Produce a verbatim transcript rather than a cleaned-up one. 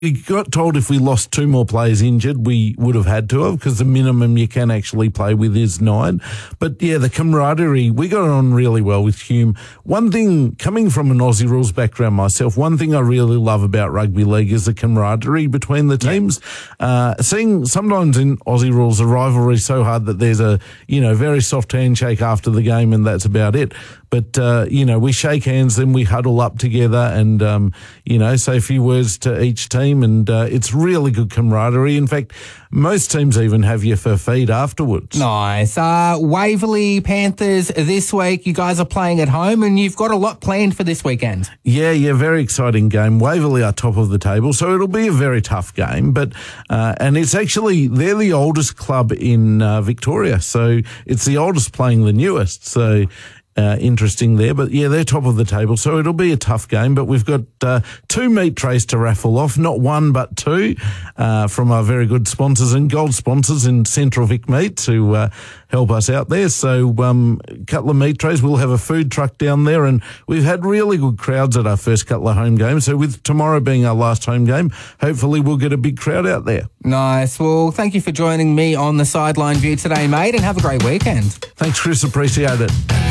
We got told if we lost two more players injured, we would have had to have, because the minimum you can actually play with is nine. But yeah, the camaraderie, we got on really well with Hume. One thing, coming from an Aussie rules background myself, one thing I really love about rugby league is the camaraderie between the teams. Yeah. Uh, seeing sometimes in Aussie rules, the rivalry is so hard that there's a, you know, very soft handshake after the game and that's about it. But, uh, you know, we shake hands, then we huddle up together and, um, you know, say a few words to each team. And uh, it's really good camaraderie. In fact, most teams even have you for feed afterwards. Nice. Uh, Waverley Panthers this week. You guys are playing at home and you've got a lot planned for this weekend. Yeah, yeah, very exciting game. Waverley are top of the table, so it'll be a very tough game. But uh, and it's actually, they're the oldest club in uh, Victoria, so it's the oldest playing the newest. So Uh, interesting there, but yeah, they're top of the table, so it'll be a tough game. But we've got uh, two meat trays to raffle off, not one but two, uh, from our very good sponsors and gold sponsors in Central Vic Meat to uh, help us out there. So um, a couple of meat trays. We'll have a food truck down there, and we've had really good crowds at our first couple of home games. So with tomorrow being our last home game, hopefully we'll get a big crowd out there. Nice. Well, thank you for joining me on the Sideline View today, mate, and have a great weekend. Thanks, Chris. Appreciate it.